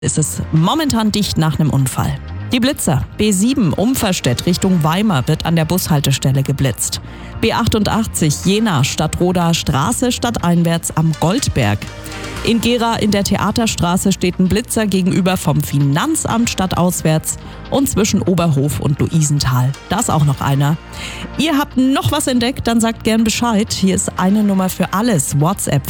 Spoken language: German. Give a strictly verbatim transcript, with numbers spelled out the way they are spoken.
Ist es momentan dicht nach einem Unfall. Die Blitzer. B sieben Umverstedt Richtung Weimar wird an der Bushaltestelle geblitzt. B achtundachtzig Jena Stadtroder Straße stadteinwärts am Goldberg. In Gera in der Theaterstraße steht ein Blitzer gegenüber vom Finanzamt stadtauswärts und zwischen Oberhof und Luisenthal. Da ist auch noch einer. Ihr habt noch was entdeckt, dann sagt gern Bescheid. Hier ist eine Nummer für alles. WhatsApp